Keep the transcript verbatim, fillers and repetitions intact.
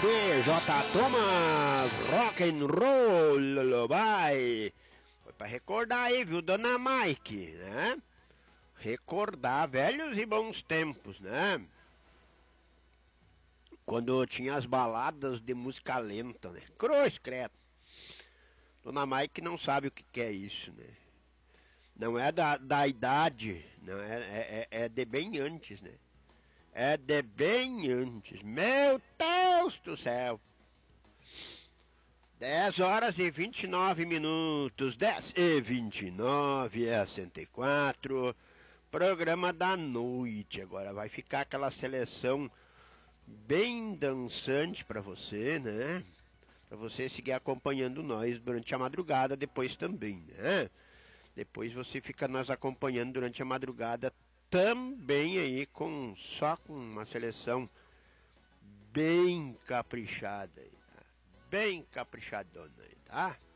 D J Thomas, rock and roll, vai. Foi pra recordar aí, viu, dona Mike, né? Recordar velhos e bons tempos, né? Quando tinha as baladas de música lenta, né? Cruz, credo. Dona Mike não sabe o que, que é isso, né? Não é da, da idade, não é, é, é de bem antes, né? É de bem antes. Meu Deus do céu! dez horas e vinte e nove minutos. dez e vinte e nove, é cento e quatro. Programa da noite. Agora vai ficar aquela seleção bem dançante para você, né? Para você seguir acompanhando nós durante a madrugada depois também, né? Depois você fica nos acompanhando durante a madrugada também aí com só com uma seleção bem caprichada aí, tá? Bem caprichadona aí, tá?